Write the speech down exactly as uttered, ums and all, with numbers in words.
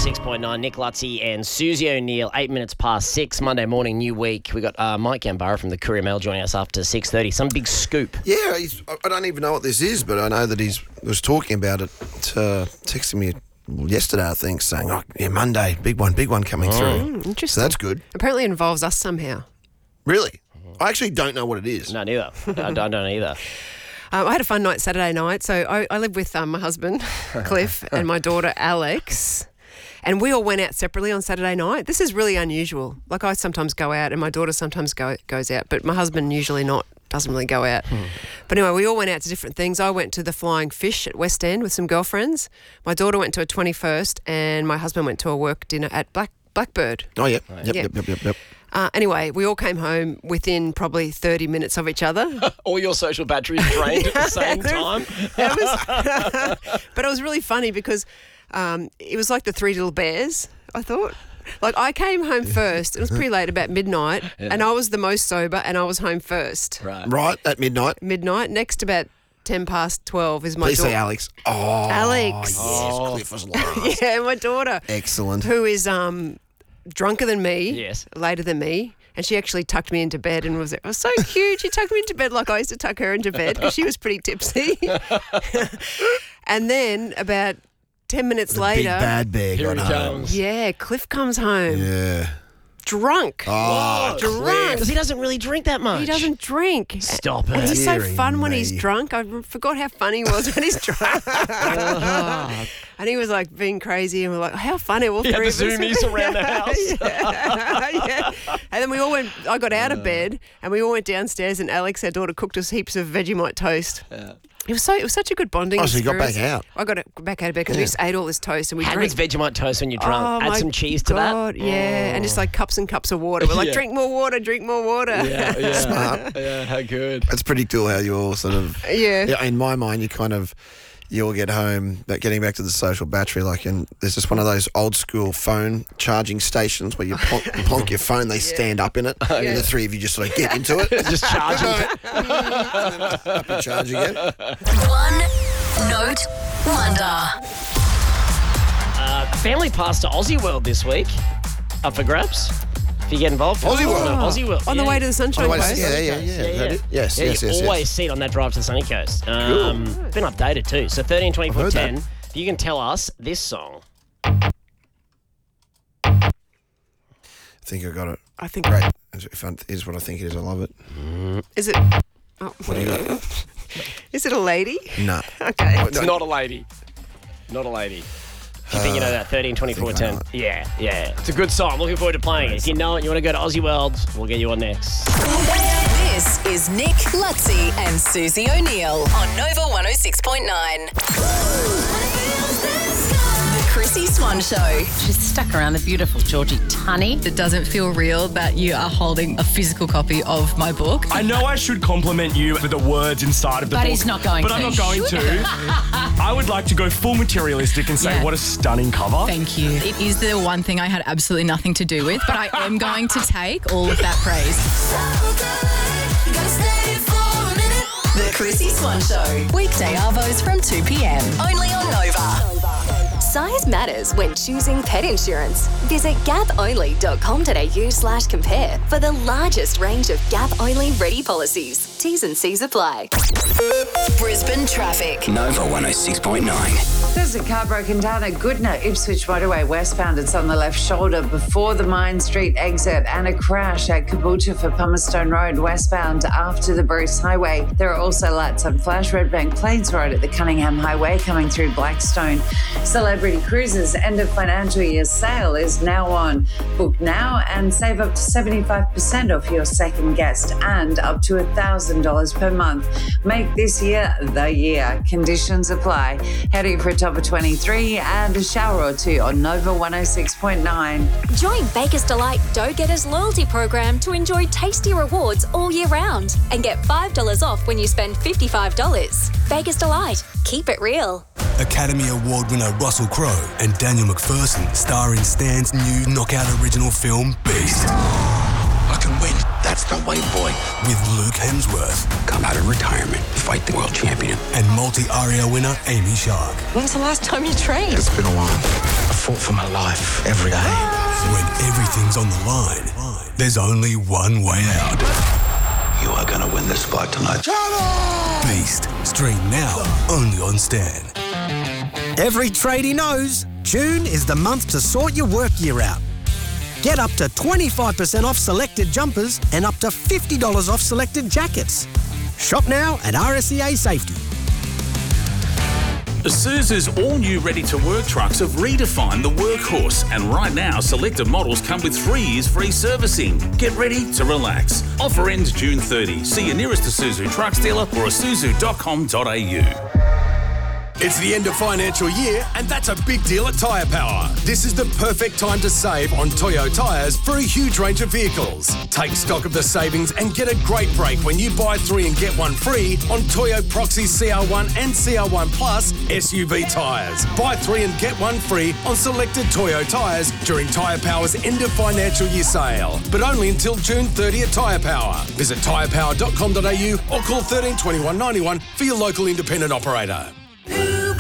six point nine, Nick Lutzi and Susie O'Neill, eight minutes past six, Monday morning, new week. We got uh, Mike Gambara from the Courier Mail joining us after six thirty. Some big scoop. Yeah, he's, I don't even know what this is, but I know that he was talking about it, uh, texting me yesterday, I think, saying, oh, yeah, Monday, big one, big one coming Oh. through. Mm, interesting. So that's good. Apparently it involves us somehow. Really? I actually don't know what it is. No, neither. I don't, I don't either. Um, I had a fun night Saturday night. So I, I live with um, my husband, Cliff, and my daughter, Alex. And we all went out separately on Saturday night. This is really unusual. Like, I sometimes go out and my daughter sometimes go, goes out, but my husband usually not, doesn't really go out. Hmm. But anyway, we all went out to different things. I went to the Flying Fish at West End with some girlfriends. My daughter went to a twenty-first and my husband went to a work dinner at Black Blackbird. Oh, yep. Oh, yeah. Yep, Yeah. yep, yep, yep, yep. Uh, anyway, we all came home within probably thirty minutes of each other. All your social batteries drained at the same time. It was, but it was really funny because um, it was like the Three Little Bears, I thought. Like, I came home first. It was pretty late, about midnight, Yeah. and I was the most sober, and I was home first. Right. Right, at midnight. Midnight. Next, about ten past twelve is my Please daughter. say Alex. Oh, Alex. yes, Oh. Cliff was last. Yeah, my daughter, Excellent. who is um, drunker than me, Yes. later than me. And she actually tucked me into bed and was, it was so cute. She tucked me into bed like I used to tuck her into bed because she was pretty tipsy. And then about ten minutes The later, big bad bear Here got he home. comes. yeah, Cliff comes home Yeah. drunk. Oh, drunk. Cliff. Because he doesn't really drink that much. He doesn't drink. Stop And it. he's so Dearie fun when me. he's drunk. I forgot how fun he was when he's drunk. And he was like being crazy, and we're like, how funny, all He had three the of us. zoomies around the house. yeah. Yeah. And then we all went, I got out of bed and we all went downstairs, and Alex, our daughter, cooked us heaps of Vegemite toast. Yeah. It was so it was such a good bonding Oh, so you got experience. back out. I got it back out of bed because we Yeah. just ate all this toast and we How drank. good's Vegemite toast when you're drunk? Oh, Add my some cheese to God, that. yeah, and just like cups and cups of water. We're like, Yeah. drink more water, drink more water. Yeah, yeah. Smart. Yeah, how good. That's pretty cool how you all sort of... Yeah. Yeah, in my mind, you kind of... You all get home, but getting back to the social battery, like, and there's just one of those old school phone charging stations where you plonk, you plonk your phone, they stand up in it, and the three of you just sort of get into it. Just charging. Up and charge again. One note wonder. Uh, family pass to Aussie World this week. Up for grabs. If you get involved. Aussie World. No, Aussie World. On the yeah. way to the Sunshine On the way to- Coast. yeah, yeah, yeah. Is that it? Yes, yeah, yes, you yes, always yes. see it on that drive to the Sunny Coast. Um, been updated too. So thirteen twenty-four I've heard ten. If you can tell us this song. I think I got it. I think. Great. If I- Is what I think it is. I love it. Is it? Oh, What do you got? is it a lady? Nah. Okay. It's not a lady. Not a lady. If you think you know that, thirteen twenty-four think I ten. know Yeah, yeah. It's a good song. Looking forward to playing it. If you know it, you want to go to Aussie World, we'll get you on next. This is Nick Lutzi and Susie O'Neill on Nova one oh six point nine. The Chrissy Swan Show. She's stuck around the beautiful Georgie Tunney. It doesn't feel real that you are holding a physical copy of my book. I know I should compliment you for the words inside of the But book. he's not going But to. I'm not going Should. to. I would like to go full materialistic and say, Yeah. what a stunning cover. Thank you. It is the one thing I had absolutely nothing to do with, but I am going to take all of that praise. The Chrissy Swan Show. Weekday arvos from two p.m. Only on Nova. Size matters when choosing pet insurance. Visit gap-only.com.au slash compare for the largest range of gap-only ready policies. T's and C's apply. Brisbane traffic. Nova one oh six point nine. There's a car broken down at Goodna, Ipswich Motorway westbound. It's on the left shoulder before the Mine Street exit, and a crash at Caboolture for Palmerstone Road westbound after the Bruce Highway. There are also lights on Flash Redbank Plains Road at the Cunningham Highway coming through Blackstone. Celebrity Cruises end of financial year sale is now on. Book now and save up to seventy-five percent off your second guest and up to one thousand dollars per month. Make this year the year. Conditions apply. Heading for a top of twenty-three and a shower or two on Nova one oh six point nine. Join Baker's Delight Dough Getters loyalty program to enjoy tasty rewards all year round and get five dollars off when you spend fifty-five dollars. Baker's Delight. Keep it real. Academy Award winner Russell Crowe and Daniel McPherson star in Stan's new knockout original film Beast. I can win. That's the way, boy. With Luke Hemsworth. Come out of retirement, fight the world champion. And multi-Aria winner Amy Shark. When's the last time you trained? It's been a while. A fought for my life every day. When everything's on the line, there's only one way out. You are going to win this fight tonight. Beast. Stream now, only on Stan. Every tradie knows June is the month to sort your work year out. Get up to twenty-five percent off selected jumpers and up to fifty dollars off selected jackets. Shop now at R S E A Safety. Isuzu's all-new ready-to-work trucks have redefined the workhorse, and right now, selected models come with three years free servicing. Get ready to relax. Offer ends June thirtieth. See your nearest Isuzu trucks dealer or isuzu dot com dot a u. It's the end of financial year, and that's a big deal at Tyre Power. This is the perfect time to save on Toyo tyres for a huge range of vehicles. Take stock of the savings and get a great break when you buy three and get one free on Toyo Proxy C R one and C R one Plus S U V tyres. Buy three and get one free on selected Toyo tyres during Tyre Power's end of financial year sale, but only until June thirtieth at Tyre Power. Visit tyre power dot com dot a u or call thirteen twenty-one ninety-one for your local independent operator.